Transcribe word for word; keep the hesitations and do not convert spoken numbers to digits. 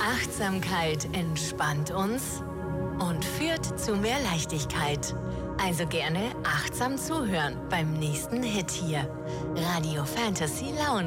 Achtsamkeit entspannt uns und führt zu mehr Leichtigkeit. Also gerne achtsam zuhören beim nächsten Hit hier. Radio Fantasy Lounge.